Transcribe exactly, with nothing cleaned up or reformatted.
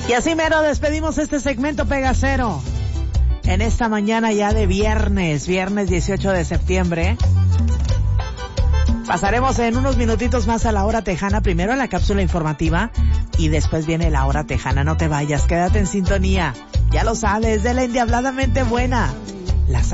Y así mero despedimos este segmento Pegacero. En esta mañana ya de viernes, viernes dieciocho de septiembre. Pasaremos en unos minutitos más a la hora tejana, primero a la cápsula informativa y después viene la hora tejana. No te vayas, quédate en sintonía. Ya lo sabes, de la endiabladamente buena. La